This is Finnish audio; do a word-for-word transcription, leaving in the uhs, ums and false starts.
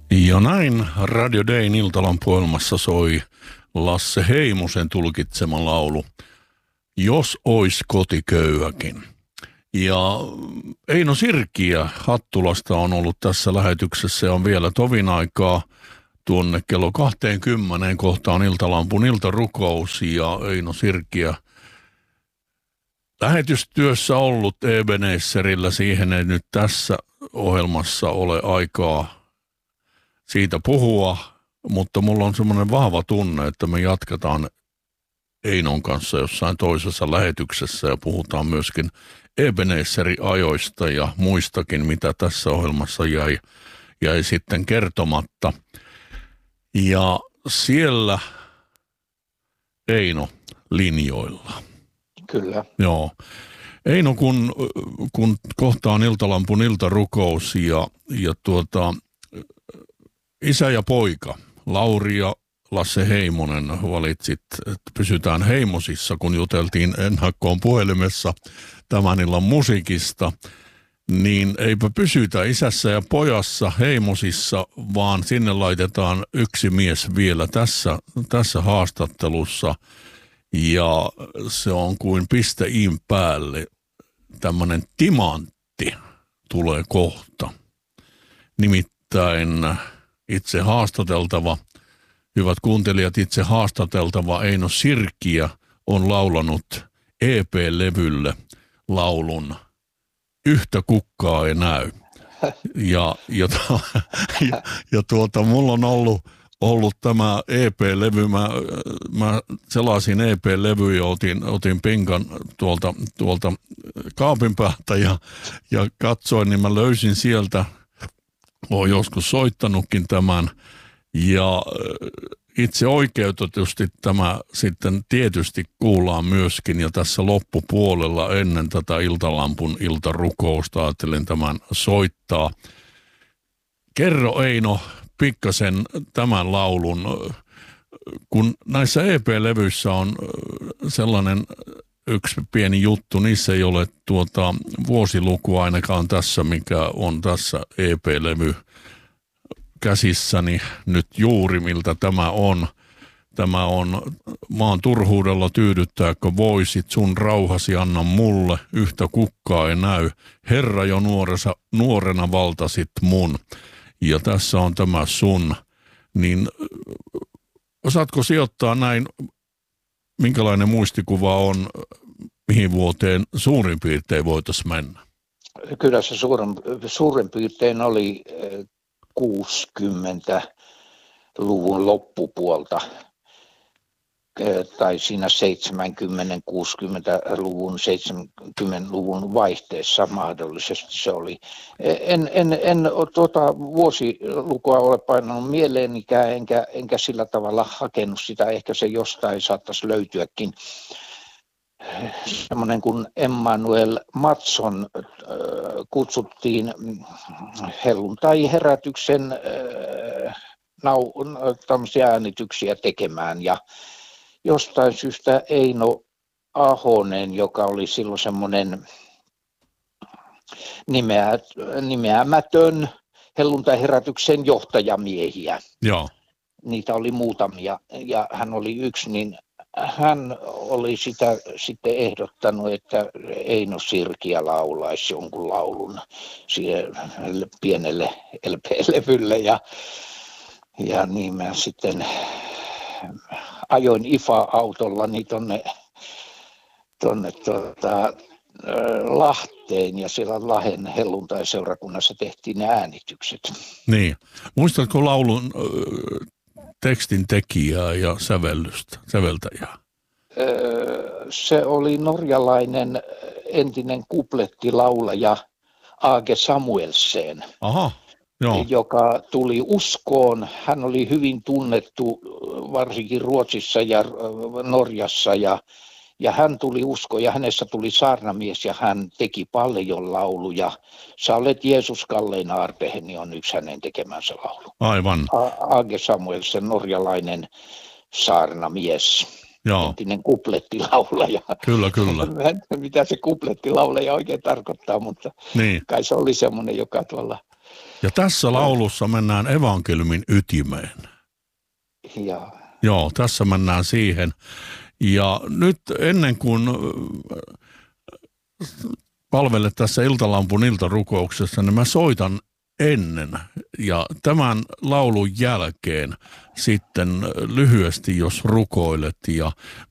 Ja näin Radio Dayn iltalampuohjelmassa soi Lasse Heimosen tulkitsema laulu Jos ois kotiköyhäkin. Ja Eino Sirkiä Hattulasta on ollut tässä lähetyksessä ja on vielä tovin aikaa tuonne kello kaksikymmentä kohtaan iltalampun iltarukous ja Eino Sirkiä lähetystyössä ollut Ebenezerillä. Siihen ei nyt tässä ohjelmassa ole aikaa siitä puhua, mutta mulla on semmoinen vahva tunne, että me jatketaan Einon kanssa jossain toisessa lähetyksessä ja puhutaan myöskin Ebenezeri-ajoista ja muistakin, mitä tässä ohjelmassa jäi, jäi sitten kertomatta. Ja siellä Eino linjoilla. Kyllä. Joo. Eino, kun, kun kohtaan iltalampun iltarukous ja, ja tuota, isä ja poika, Lauri ja Lasse Heimonen, valitsit, että pysytään Heimosissa, kun juteltiin ennakkoon puhelimessa tämän illan musiikista, niin eipä pysytä isässä ja pojassa Heimosissa, vaan sinne laitetaan yksi mies vielä tässä, tässä haastattelussa, ja se on kuin piste iin päälle. Tämmöinen timantti tulee kohta. Nimittäin itse haastateltava, hyvät kuuntelijat, itse haastateltava Eino Sirkiä on laulanut E P-levylle laulun Yhtä kukkaa ei näy. Ja, ja, ja, ja tuota, mulla on ollut, ollut tämä E P-levy, mä, mä selasin E P-levyä ja otin, otin pinkan tuolta, tuolta kaapin päältä ja, ja katsoin, niin mä löysin sieltä, olen joskus soittanutkin tämän, ja itse oikeutetusti tämä sitten tietysti kuullaan myöskin, ja tässä loppupuolella ennen tätä iltalampun iltarukousta ajattelin tämän soittaa. Kerro Eino pikkasen tämän laulun, kun näissä E P-levyissä on sellainen yksi pieni juttu, niissä ei ole tuota vuosiluku ainakaan tässä, mikä on tässä E P-levy käsissäni nyt juuri, miltä tämä on. Tämä on maan turhuudella tyydyttääkö voisit, sun rauhasi anna mulle, yhtä kukkaa ei näy. Herra jo nuoresa, nuorena valtasit mun. Ja tässä on tämä sun. Niin osaatko sijoittaa näin, minkälainen muistikuva on, mihin vuoteen suurin piirtein voitaisiin mennä? Kyllä se suurin, suurin piirtein oli kuusikymmentäluvun loppupuolta tai siinä seitsemänkymmentä-kuusikymmentäluvun, seitsemänkymmentäluvun vaihteessa mahdollisesti se oli. En, en, en tuota vuosilukua ole painanut mieleenikään, enkä, enkä sillä tavalla hakenut sitä, ehkä se jostain saattaisi löytyäkin. Semmoinen kuin Emmanuel Matson äh, kutsuttiin helluntai-herätyksen äh, nau, tämmöisiä äänityksiä tekemään, ja jostain syystä Eino Ahonen, joka oli silloin semmoinen nimeä, nimeämätön helluntai-herätyksen johtajamiehiä. Joo. Niitä oli muutamia ja hän oli yksi, niin hän oli sitä sitten ehdottanut, että Eino Sirkiä laulaisi jonkun laulun siihen pienelle L P-levylle, ja, ja niin mä sitten ajoin I F A-autollani tonne, tonne tuota, Lahteen, ja siellä Lahden helluntai-seurakunnassa tehtiin ne äänitykset. Niin. Muistatko laulun äh, tekstin tekijää ja sävellystä, säveltäjää? Öö, se oli norjalainen entinen kuplettilaulaja Aage Samuelsen. Aha. Joo. Joka tuli uskoon. Hän oli hyvin tunnettu varsinkin Ruotsissa ja Norjassa, ja, ja hän tuli uskoon ja hänessä tuli saarnamies ja hän teki paljon lauluja. Sä olet Jeesus kallein aarteeni on yksi hänen tekemänsä laulu. Aivan. Aage Samuelsen, norjalainen saarnamies. Joo. Entinen kuplettilaulaja. Kyllä, kyllä. Mitä se kuplettilaulaja oikein tarkoittaa, mutta niin. Kai se oli semmoinen, joka tuolla Ja tässä laulussa mennään evankeliumin ytimeen. Ja. Joo, tässä mennään siihen. Ja nyt ennen kuin palvelet tässä Iltalampun iltarukouksessa, niin mä soitan ennen ja tämän laulun jälkeen sitten lyhyesti, jos rukoilet ja